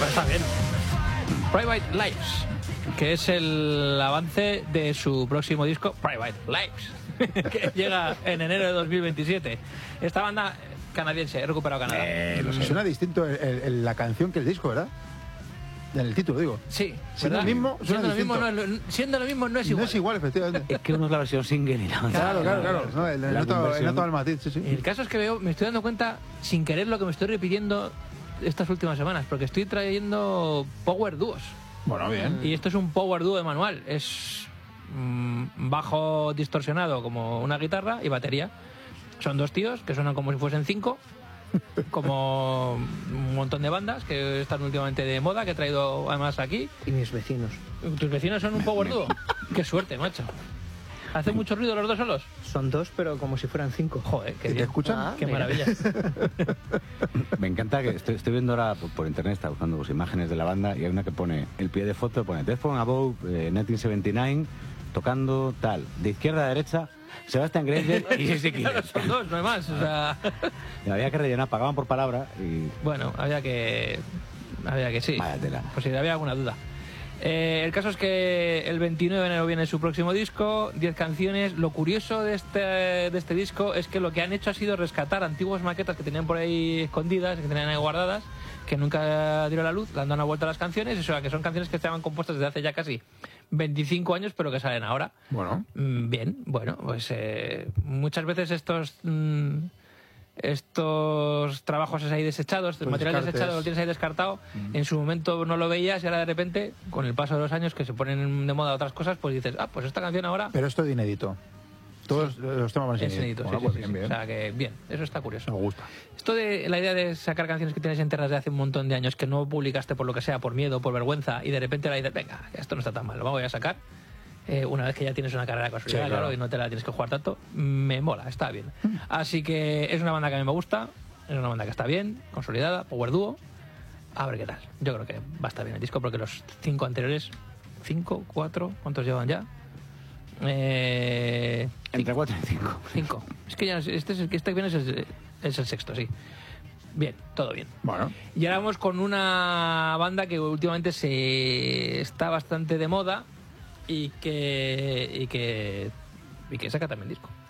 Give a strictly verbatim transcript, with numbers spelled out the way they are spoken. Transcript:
Pues está bien. Private Lives, que es el avance de su próximo disco, Private Lives, que llega en enero de dos mil veintisiete. Esta banda canadiense, he recuperado Canadá. Eh, suena distinto el, el, la canción que el disco, ¿verdad? En el título, digo. Sí. Siendo lo mismo, siendo lo mismo, no, siendo lo mismo no es igual. No es igual, efectivamente. Es que uno es la versión single y la otra. Claro, claro, claro. No, el, el, noto, el noto al matiz, sí, sí. El caso es que veo, me estoy dando cuenta, sin querer, lo que me estoy repitiendo estas últimas semanas, porque estoy trayendo power dúos. Bueno, bien. Y esto es un power dúo de manual. Es mmm, bajo distorsionado como una guitarra y batería. Son dos tíos que suenan como si fuesen cinco. Como un montón de bandas que están últimamente de moda, que he traído además aquí. Y mis vecinos. ¿Tus vecinos son un power dúo? Qué suerte, macho. ¿Hace mucho ruido los dos solos? Son dos, pero como si fueran cinco. Joder, qué ¿Y bien. te escuchan? Ah, Qué mira. maravilla. Me encanta que estoy, estoy viendo ahora por, por internet, está buscando pues, imágenes de la banda y hay una que pone el pie de foto, pone Death from Above, eh, mil novecientos setenta y nueve, tocando tal, de izquierda a derecha, Sebastian Granger y Jesse Claro, Killers. son dos, no hay más. O sea, Había que rellenar, pagaban por palabra y... bueno, había que. Había que sí. Vaya tela. Pues si había alguna duda. Eh, el caso es que el veintinueve de enero viene su próximo disco, diez canciones. Lo curioso de este, de este disco es que lo que han hecho ha sido rescatar antiguas maquetas que tenían por ahí escondidas, que tenían ahí guardadas, que nunca dieron la luz, le han dado una vuelta a las canciones, o sea, que son canciones que estaban compuestas desde hace ya casi veinticinco años, pero que salen ahora. Bueno. Mm, Bien, bueno, pues eh, muchas veces estos... Mm, estos trabajos ahí desechados, el Pues material descartes. desechado lo tienes ahí descartado, mm. en su momento no lo veías y ahora de repente, con el paso de los años que se ponen de moda otras cosas, pues dices, ah, pues esta canción ahora Pero esto de inédito. Todos sí. los temas van a ser es inédito. Bueno, Sí, pues sí, bien, sí. bien. O sea que bien, eso está curioso. Me gusta. Esto de la idea de sacar canciones que tienes enterradas de hace un montón de años que no publicaste por lo que sea, por miedo, por vergüenza, y de repente la dices, venga, esto no está tan mal, lo voy a sacar. Eh, una vez que ya tienes una carrera consolidada, Sí, claro. claro, y no te la tienes que jugar tanto, me mola, está bien. Así que es una banda que a mí me gusta, es una banda que está bien, consolidada, power dúo. A ver qué tal. Yo creo que va a estar bien el disco porque los cinco anteriores, cinco, cuatro, ¿cuántos llevan ya? Eh, Entre cuatro y cinco. cinco. Es que ya este es el que este que viene es el, es el sexto, sí. Bien, todo bien. Bueno. Y ahora vamos con una banda que últimamente se está bastante de moda y que y que y que saca también disco.